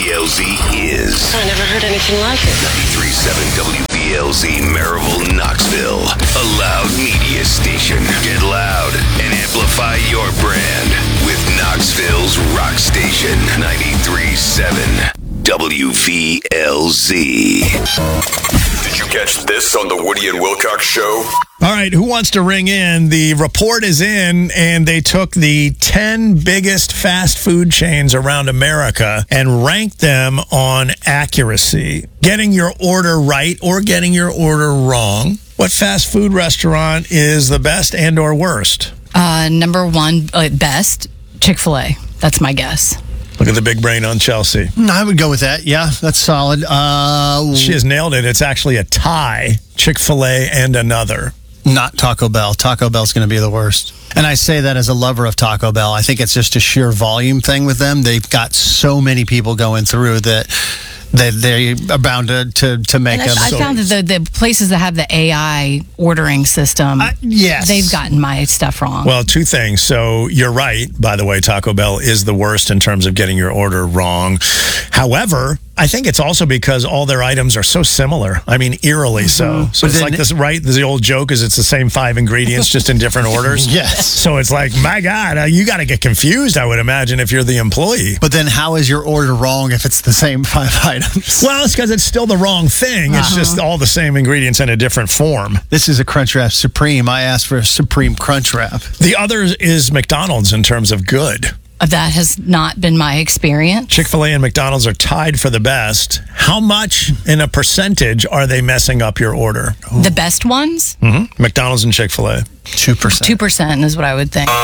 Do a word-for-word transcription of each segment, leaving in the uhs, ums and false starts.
V L Z is... I never heard anything like it. ninety-three point seven W V L Z Maryville, Knoxville. A loud media station. Get loud and amplify your brand with Knoxville's rock station. ninety-three point seven W V L Z. Did you catch this on the Woody and Wilcox Show? All right, who wants to ring in? The report is in, and they took the ten biggest fast food chains around America and ranked them on accuracy. Getting your order right or getting your order wrong. What fast food restaurant is the best and or worst? Uh, number one, uh, best, Chick-fil-A. That's my guess. Look at the big brain on Chelsea. I would go with that. Yeah, that's solid. Uh, She has nailed it. It's actually a tie, Chick-fil-A and another. Not Taco Bell. Taco Bell's going to be the worst. And I say that as a lover of Taco Bell. I think it's just a sheer volume thing with them. They've got so many people going through that that they are bound to, to, to make And them. I, I found that the, the places that have the A I ordering system, Uh, yes. they've gotten my stuff wrong. Well, two things. So you're right. By the way, Taco Bell is the worst in terms of getting your order wrong. However, I think it's also because all their items are so similar. I mean, eerily so. So But it's then- like this, right? The old joke is it's the same five ingredients, just in different orders. Yes. So it's like, my God, uh, you got to get confused, I would imagine, if you're the employee. But then how is your order wrong if it's the same five items? Well, it's because it's still the wrong thing. It's just all the same ingredients in a different form. This is a Crunchwrap Supreme. I asked for a Supreme Crunchwrap. The other is McDonald's in terms of good. That has not been my experience. Chick-fil-A and McDonald's are tied for the best. How much in a percentage are they messing up your order? The best ones, Mm-hmm. McDonald's and Chick-fil-A. two percent. two percent is what I would think.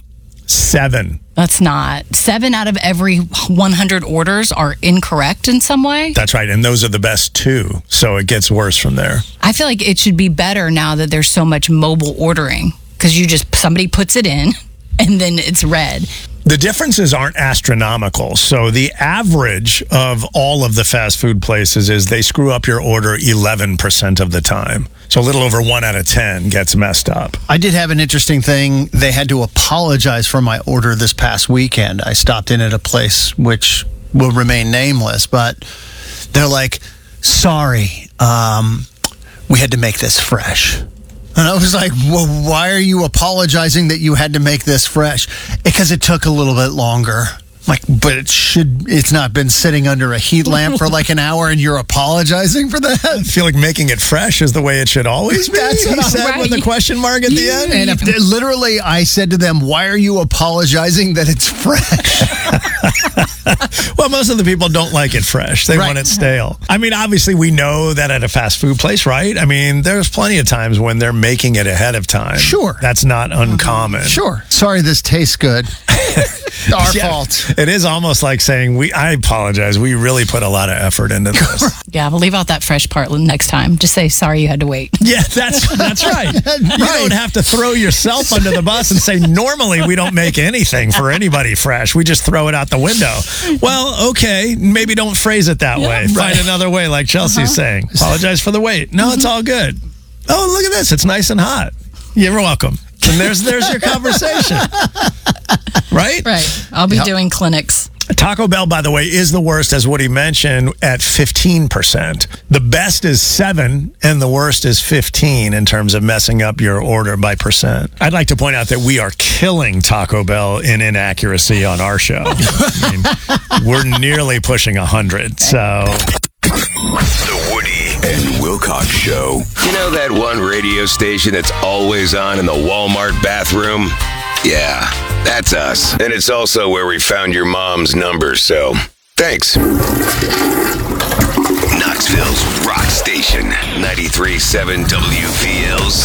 Seven. That's not. Seven out of every one hundred orders are incorrect in some way. That's right. And those are the best two. So it gets worse from there. I feel like it should be better now that there's so much mobile ordering because you just, somebody puts it in and then it's read. The differences aren't astronomical. So the average of all of the fast food places is they screw up your order eleven percent of the time. So a little over one out of ten gets messed up. I did have an interesting thing. They had to apologize for my order this past weekend. I stopped in at a place which will remain nameless, but they're like, sorry, um, we had to make this fresh. And I was like, well, why are you apologizing that you had to make this fresh? Because it took a little bit longer. Like, but it should, it's not been sitting under a heat lamp for like an hour and you're apologizing for I that? feel like making it fresh is the way it should always be. That's what he I'm said right. with a question mark at the end. And if, literally, I said to them, why are you apologizing that it's fresh? Well, most of the people don't like it fresh. They Right. want it stale. I mean, obviously, we know that at a fast food place, right? I mean, there's plenty of times when they're making it ahead of time. Sure. That's not uncommon. Sure. Sorry, this tastes good. Our Yeah. fault. It is almost like saying, "We." I apologize. We really put a lot of effort into this. Yeah, but leave out that fresh part next time. Just say, sorry you had to wait. Yeah, that's that's right. You don't have to throw yourself under the bus and say, normally we don't make anything for anybody fresh. We just throw it out the window. Well, okay, maybe don't phrase it that way. Find another way, like Chelsea's saying. Apologize for the wait. No, it's all good. Oh, look at this. It's nice and hot. You're welcome. And there's there's your conversation. Right? Right. I'll be doing clinics. Taco Bell, by the way, is the worst, as Woody mentioned, at fifteen percent. The best is seven, and the worst is fifteen in terms of messing up your order by percent. I'd like to point out that we are killing Taco Bell in inaccuracy on our show. I mean, we're nearly pushing one hundred, so... The Woody and Wilcox Show. You know that one radio station that's always on in the Walmart bathroom? Yeah, that's us. And it's also where we found your mom's number, so thanks. Knoxville's rock station, ninety-three point seven W V L Z.